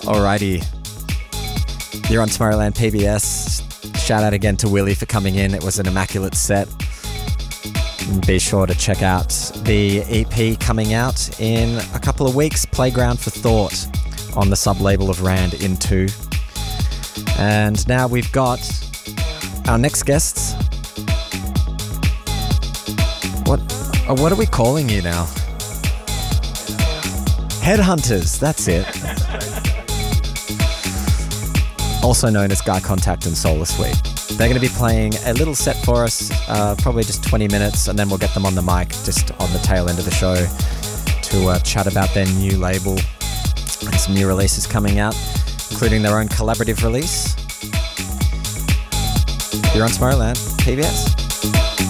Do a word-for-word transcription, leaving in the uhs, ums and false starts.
Alrighty. You're on Tomorrowland P B S. Shout out again to Willie for coming in. It was an immaculate set. And be sure to check out the E P coming out in a couple of weeks, Playground for Thought, on the sub-label of Rand Into. And now we've got our next guests. What, uh, what are we calling you now? Headhunters, that's it. Also known as Guy Contact and Solar Suite. They're going to be playing a little set for us, uh, probably just twenty minutes, and then we'll get them on the mic just on the tail end of the show to uh, chat about their new label and some new releases coming out, including their own collaborative release. You're on Tomorrowland, P B S.